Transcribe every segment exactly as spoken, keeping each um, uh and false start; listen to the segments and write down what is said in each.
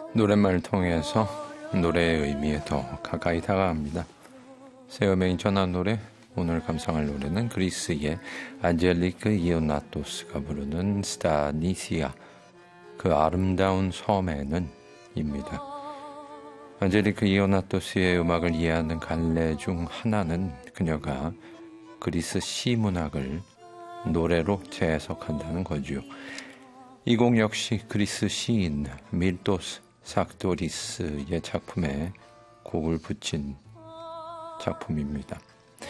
노랫말을 통해서 노래의 의미에 더 가까이 다가갑니다. 새 음악이 전한 노래, 오늘 감상할 노래는 그리스의 안젤리크 이오나토스가 부르는 스타니시아, 그 아름다운 섬에는 입니다. 안젤리크 이오나토스의 음악을 이해하는 갈래 중 하나는 그녀가 그리스 시문학을 노래로 재해석한다는 거죠. 이 곡 역시 그리스 시인 밀토스 삭도리스의 작품에 곡을 붙인 작품입니다.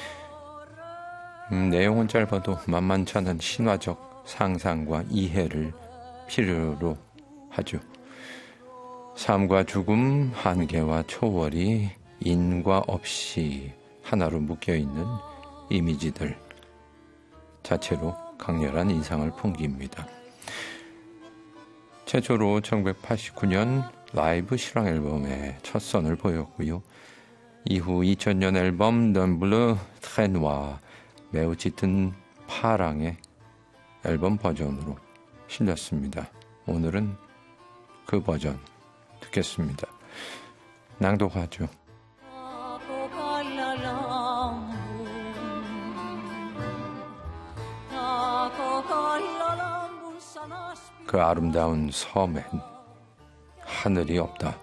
음, 내용은 짧아도 만만찮은 신화적 상상과 이해를 필요로 하죠. 삶과 죽음, 한계와 초월이 인과 없이 하나로 묶여있는 이미지들 자체로 강렬한 인상을 풍깁니다. 최초로 천구백팔십구 년 라이브 실황 앨범에 첫 선을 보였고요. 이후 이천 년 앨범 넌블루 트레누아, 매우 짙은 파랑의 앨범 버전으로 실렸습니다. 오늘은 그 버전 듣겠습니다. 낭독하죠. 그 아름다운 섬엔 하늘이 없다.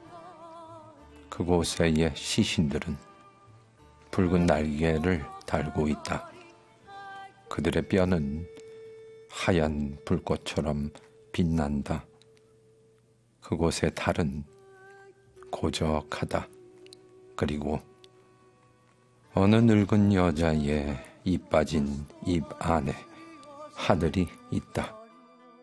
그곳의 시신들은 붉은 날개를 달고 있다. 그들의 뼈는 하얀 불꽃처럼 빛난다. 그곳의 달은 고적하다. 그리고 어느 늙은 여자의 입 빠진 입 안에 하늘이 있다.